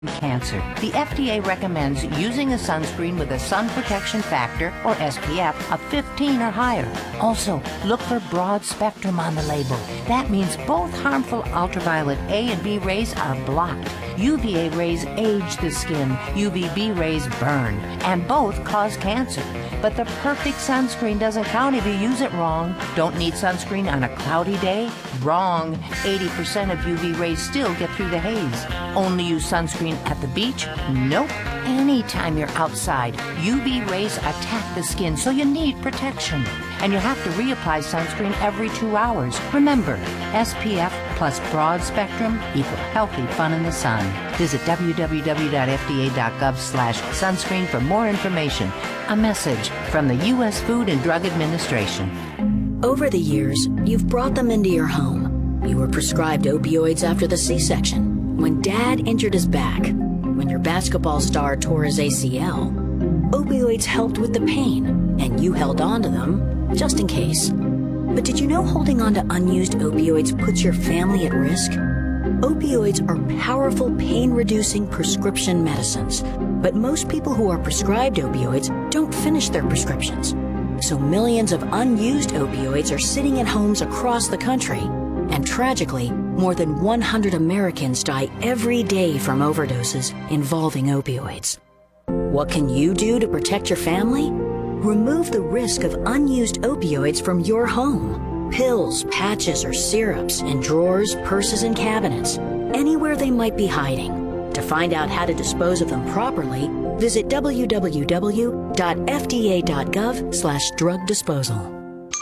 cancer. The FDA recommends using a sunscreen with a sun protection factor, or SPF, of 15 or higher. Also, look for broad spectrum on the label. That means both harmful ultraviolet A and B rays are blocked. UVA rays age the skin, UVB rays burn, and both cause cancer. But the perfect sunscreen doesn't count if you use it wrong. Don't need sunscreen on a cloudy day? Wrong. 80% of UV rays still get through the haze. Only use sunscreen at the beach? Nope. Anytime you're outside, UV rays attack the skin, so you need protection. And you have to reapply sunscreen every 2 hours. Remember, SPF plus broad spectrum equal healthy fun in the sun. Visit www.fda.gov/sunscreen for more information. A message from the U.S. Food and Drug Administration. Over the years, you've brought them into your home. You were prescribed opioids after the C-section, when Dad injured his back, when your basketball star tore his ACL. Opioids helped with the pain, and you held on to them just in case. But did you know holding on to unused opioids puts your family at risk? Opioids are powerful pain-reducing prescription medicines, but most people who are prescribed opioids don't finish their prescriptions. So millions of unused opioids are sitting in homes across the country. And tragically, more than 100 Americans die every day from overdoses involving opioids. What can you do to protect your family? Remove the risk of unused opioids from your home. Pills, patches, or syrups in drawers, purses, and cabinets, anywhere they might be hiding. To find out how to dispose of them properly, visit www.fda.gov/drug disposal.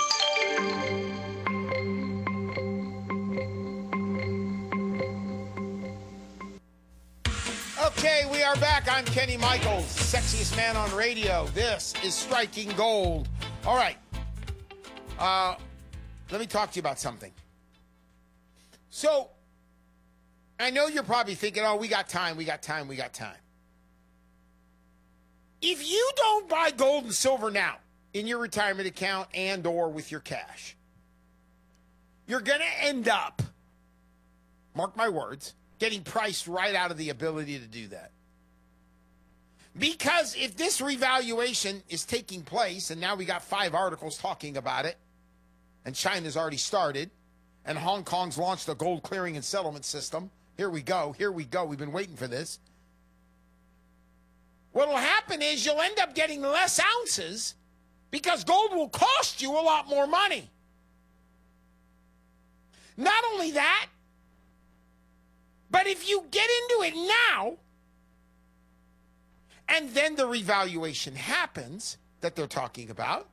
Okay, we are back. I'm Kenny Michaels, sexiest man on radio. This is Striking Gold. All right. Let me talk to you about something. So, I know you're probably thinking, oh, we got time. If you don't buy gold and silver now in your retirement account and or with your cash, you're going to end up, mark my words, getting priced right out of the ability to do that. Because if this revaluation is taking place, and now we got 5 articles talking about it, and China's already started, and Hong Kong's launched a gold clearing and settlement system. Here we go. We've been waiting for this. What'll happen is you'll end up getting less ounces because gold will cost you a lot more money. Not only that, but if you get into it now, and then the revaluation happens that they're talking about,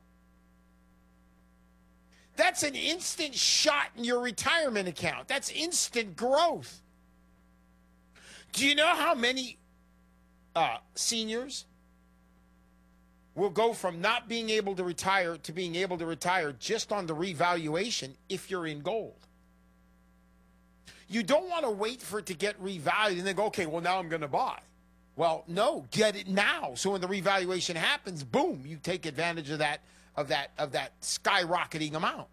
that's an instant shot in your retirement account. That's instant growth. Do you know how many seniors will go from not being able to retire to being able to retire just on the revaluation if you're in gold? You don't want to wait for it to get revalued and then go, okay, well, now I'm going to buy. Well, no, get it now. So when the revaluation happens, boom, you take advantage of that skyrocketing amount.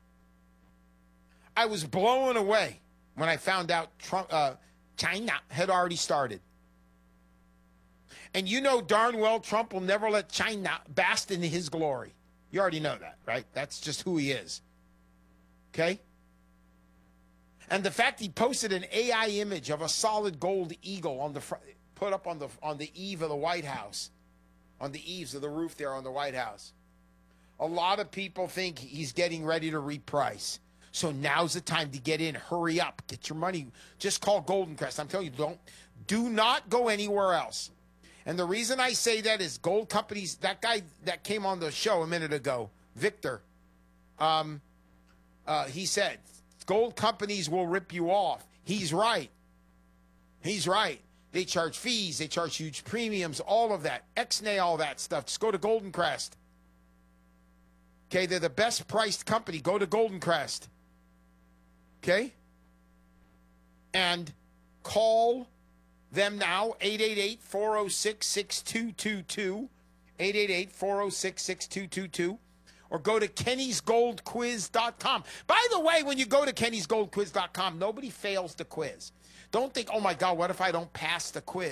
I was blown away when I found out China had already started. And you know darn well Trump will never let China bask in his glory. You already know that, right? That's just who he is. Okay? And the fact he posted an AI image of a solid gold eagle on the front, put up on the eve of the White House, on the eaves of the roof there on the White House. A lot of people think he's getting ready to reprice. So now's the time to get in. Hurry up. Get your money. Just call Golden Crest. I'm telling you, do not go anywhere else. And the reason I say that is gold companies, that guy that came on the show a minute ago, Victor, he said, gold companies will rip you off. He's right. He's right. They charge fees. They charge huge premiums, all of that. X-nay, all that stuff. Just go to Golden Crest. Okay, they're the best priced company. Go to Golden Crest. Okay? And call them now, 888-406-6222, 888-406-6222, or go to kennysgoldquiz.com. By the way, when you go to kennysgoldquiz.com, nobody fails the quiz. Don't think, oh my God, what if I don't pass the quiz?